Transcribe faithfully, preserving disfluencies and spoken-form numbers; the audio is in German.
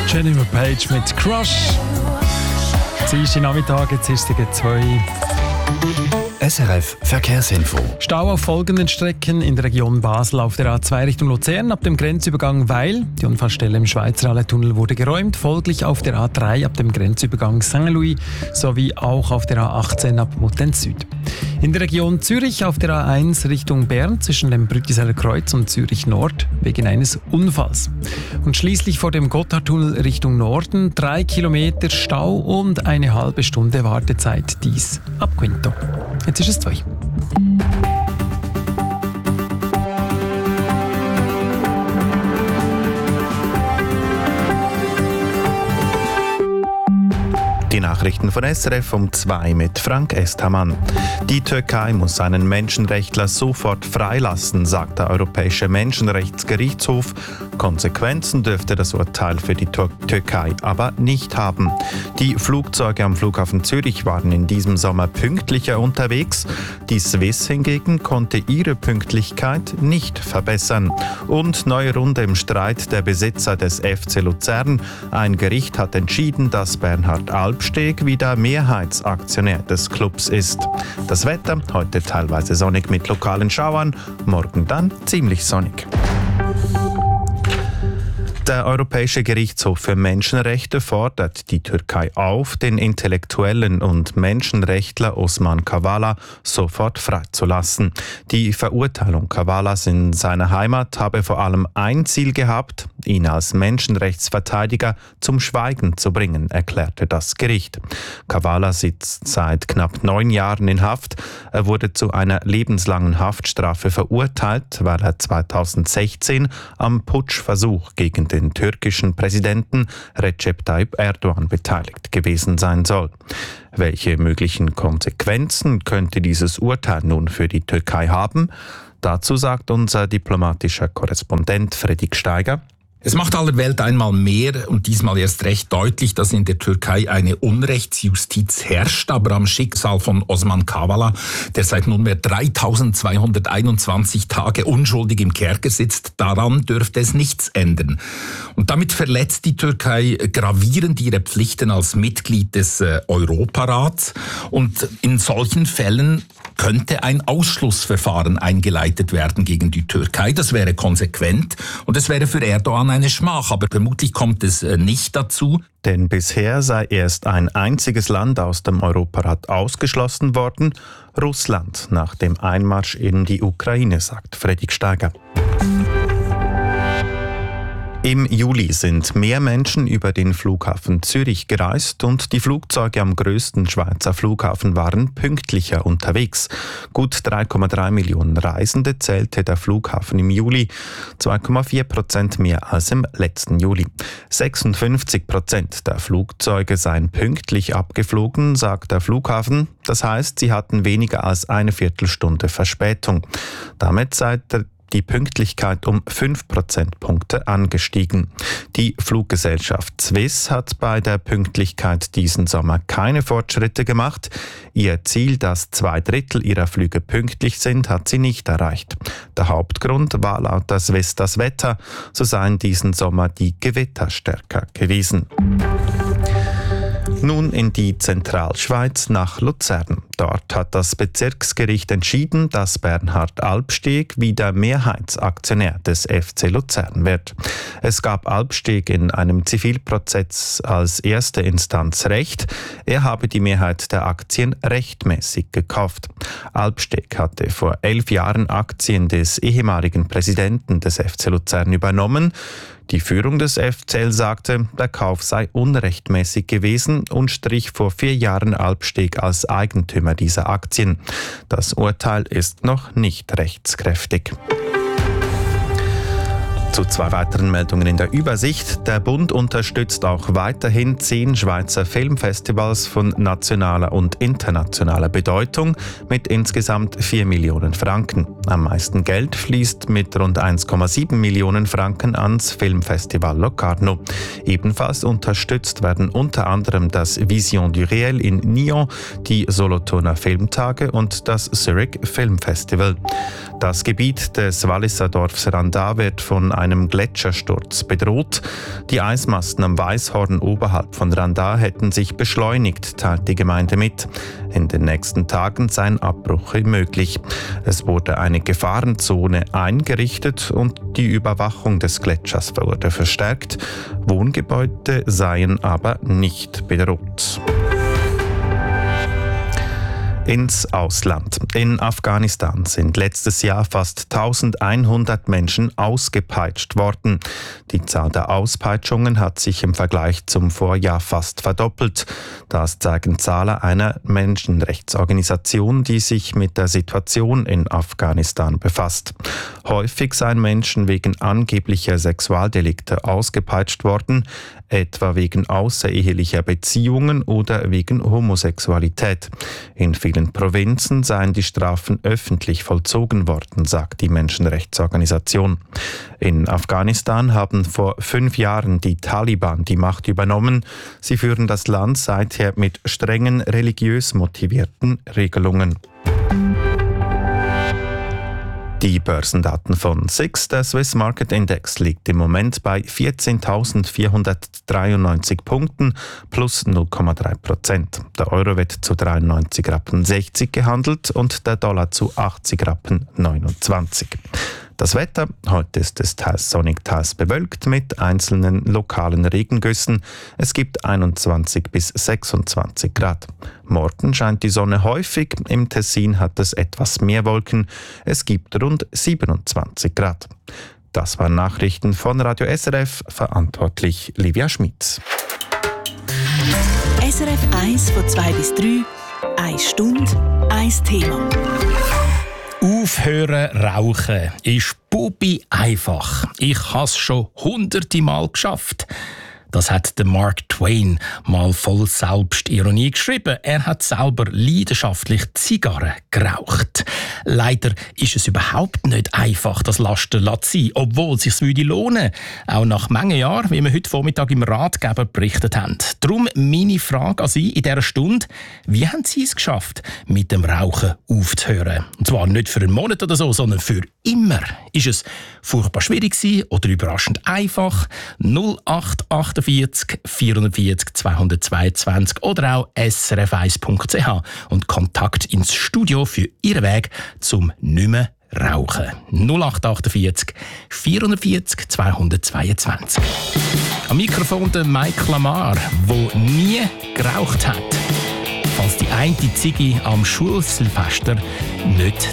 Jennifer Page mit Crush. Dienstag Nachmittag, jetzt ist es zwei. S R F Verkehrsinfo. Stau auf folgenden Strecken in der Region Basel auf der A zwei Richtung Luzern ab dem Grenzübergang Weil. Die Unfallstelle im Schweizer Halletunnel wurde geräumt. Folglich auf der A drei ab dem Grenzübergang Saint-Louis sowie auch auf der A achtzehn ab Muttenz Süd. In der Region Zürich auf der A eins Richtung Bern zwischen dem Brüttiseller Kreuz und Zürich Nord wegen eines Unfalls. Und schließlich vor dem Gotthardtunnel Richtung Norden drei Kilometer Stau und eine halbe Stunde Wartezeit. Dies ab Quinto. Jetzt ist es zwei. Die Nachrichten von S R F um zwei mit Frank Estamann. Die Türkei muss einen Menschenrechtler sofort freilassen, sagt der Europäische Menschenrechtsgerichtshof. Konsequenzen dürfte das Urteil für die Tür- Türkei aber nicht haben. Die Flugzeuge am Flughafen Zürich waren in diesem Sommer pünktlicher unterwegs. Die Swiss hingegen konnte ihre Pünktlichkeit nicht verbessern. Und neue Runde im Streit der Besitzer des F C Luzern. Ein Gericht hat entschieden, dass Bernhard Albsteg wieder Mehrheitsaktionär des Clubs ist. Das Wetter heute teilweise sonnig mit lokalen Schauern, morgen dann ziemlich sonnig. Der Europäische Gerichtshof für Menschenrechte fordert die Türkei auf, den Intellektuellen und Menschenrechtler Osman Kavala sofort freizulassen. Die Verurteilung Kavalas in seiner Heimat habe vor allem ein Ziel gehabt, ihn als Menschenrechtsverteidiger zum Schweigen zu bringen, erklärte das Gericht. Kavala sitzt seit knapp neun Jahren in Haft. Er wurde zu einer lebenslangen Haftstrafe verurteilt, weil er zweitausendsechzehn am Putschversuch gegen den den türkischen Präsidenten Recep Tayyip Erdogan beteiligt gewesen sein soll. Welche möglichen Konsequenzen könnte dieses Urteil nun für die Türkei haben? Dazu sagt unser diplomatischer Korrespondent Fredrik Steiger: Es macht aller Welt einmal mehr und diesmal erst recht deutlich, dass in der Türkei eine Unrechtsjustiz herrscht. Aber am Schicksal von Osman Kavala, der seit nunmehr dreitausendzweihunderteinundzwanzig Tage unschuldig im Kerker sitzt, daran dürfte es nichts ändern. Und damit verletzt die Türkei gravierend ihre Pflichten als Mitglied des äh, Europarats. Und in solchen Fällen könnte ein Ausschlussverfahren eingeleitet werden gegen die Türkei. Das wäre konsequent und es wäre für Erdogan eine Schmach, aber vermutlich kommt es nicht dazu. Denn bisher sei erst ein einziges Land aus dem Europarat ausgeschlossen worden, Russland, nach dem Einmarsch in die Ukraine, sagt Fredrik Steiger. Im Juli sind mehr Menschen über den Flughafen Zürich gereist und die Flugzeuge am grössten Schweizer Flughafen waren pünktlicher unterwegs. Gut drei Komma drei Millionen Reisende zählte der Flughafen im Juli, zwei Komma vier Prozent mehr als im letzten Juli. sechsundfünfzig Prozent der Flugzeuge seien pünktlich abgeflogen, sagt der Flughafen. Das heißt, sie hatten weniger als eine Viertelstunde Verspätung. Damit sei der die Pünktlichkeit um fünf Prozentpunkte angestiegen. Die Fluggesellschaft Swiss hat bei der Pünktlichkeit diesen Sommer keine Fortschritte gemacht. Ihr Ziel, dass zwei Drittel ihrer Flüge pünktlich sind, hat sie nicht erreicht. Der Hauptgrund war laut der Swiss das Wetter. So seien diesen Sommer die Gewitter stärker gewesen. Nun in die Zentralschweiz nach Luzern. Dort hat das Bezirksgericht entschieden, dass Bernhard Albsteg wieder Mehrheitsaktionär des F C Luzern wird. Es gab Albsteg in einem Zivilprozess als erste Instanz Recht. Er habe die Mehrheit der Aktien rechtmäßig gekauft. Albsteg hatte vor elf Jahren Aktien des ehemaligen Präsidenten des F C Luzern übernommen. Die Führung des F C L sagte, der Kauf sei unrechtmäßig gewesen und strich vor vier Jahren Albsteg als Eigentümer dieser Aktien. Das Urteil ist noch nicht rechtskräftig. Zu zwei weiteren Meldungen in der Übersicht. Der Bund unterstützt auch weiterhin zehn Schweizer Filmfestivals von nationaler und internationaler Bedeutung mit insgesamt vier Millionen Franken. Am meisten Geld fließt mit rund eins Komma sieben Millionen Franken ans Filmfestival Locarno. Ebenfalls unterstützt werden unter anderem das Vision du Réel in Nyon, die Solothurner Filmtage und das Zurich Film Festival. Das Gebiet des Walliser Dorfs Randa wird von einem Gletschersturz bedroht. Die Eismassen am Weißhorn oberhalb von Randa hätten sich beschleunigt, teilt die Gemeinde mit. In den nächsten Tagen seien Abbrüche möglich. Es wurde eine Gefahrenzone eingerichtet und die Überwachung des Gletschers wurde verstärkt. Wohngebäude seien aber nicht bedroht. Ins Ausland. In Afghanistan sind letztes Jahr fast eintausendeinhundert Menschen ausgepeitscht worden. Die Zahl der Auspeitschungen hat sich im Vergleich zum Vorjahr fast verdoppelt. Das zeigen Zahlen einer Menschenrechtsorganisation, die sich mit der Situation in Afghanistan befasst. Häufig seien Menschen wegen angeblicher Sexualdelikte ausgepeitscht worden, etwa wegen außerehelicher Beziehungen oder wegen Homosexualität. In vielen Provinzen seien die Strafen öffentlich vollzogen worden, sagt die Menschenrechtsorganisation. In Afghanistan haben vor fünf Jahren die Taliban die Macht übernommen. Sie führen das Land seither mit strengen religiös motivierten Regelungen. Die Börsendaten von S I X, der Swiss Market Index, liegt im Moment bei vierzehntausendvierhundertdreiundneunzig Punkten plus null Komma drei Prozent. Der Euro wird zu dreiundneunzig Rappen sechzig gehandelt und der Dollar zu achtzig Rappen neunundzwanzig. Das Wetter: Heute ist es teils sonnig, teils bewölkt mit einzelnen lokalen Regengüssen. Es gibt einundzwanzig bis sechsundzwanzig Grad. Morgen scheint die Sonne häufig. Im Tessin hat es etwas mehr Wolken. Es gibt rund siebenundzwanzig Grad. Das waren Nachrichten von Radio S R F, verantwortlich Livia Schmitz. S R F eins von zwei bis drei, eine Stunde, ein Thema. Aufhören rauchen ist bubi einfach. Ich habe es schon hunderte Mal geschafft. Das hat der Mark Twain mal voll Selbstironie geschrieben. Er hat selber leidenschaftlich Zigarren geraucht. Leider ist es überhaupt nicht einfach, das Lasten zu sein, obwohl es sich lohnen würde. Auch nach manchen Jahren, wie wir heute Vormittag im Ratgeber berichtet haben. Darum meine Frage an Sie in dieser Stunde: Wie haben Sie es geschafft, mit dem Rauchen aufzuhören? Und zwar nicht für einen Monat oder so, sondern für immer. Ist es furchtbar schwierig gewesen oder überraschend einfach? null acht achtundvierzig vierundvierzig zweihundertzweiundzwanzig oder auch s r f eins punkt c h und Kontakt ins Studio für Ihren Weg zum Nimmer rauchen. null acht achtundvierzig vierundvierzig zweihundertzweiundzwanzig. Am Mikrofon der Mike Lamar, der nie geraucht hat. Falls die eine Ziege am Schulsilvester nicht